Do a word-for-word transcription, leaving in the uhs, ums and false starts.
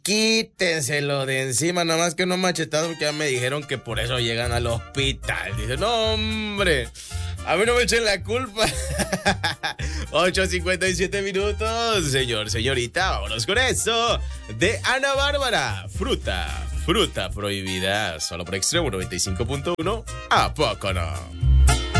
Quítenselo de encima, nada más que unos machetados, porque ya me dijeron que por eso llegan al hospital. Dice, no, hombre, a mí no me echen la culpa. ocho cincuenta y siete minutos, señor, señorita, vámonos con eso. De Ana Bárbara, fruta, fruta prohibida, solo por Extremo noventa y cinco punto uno. ¿A poco no?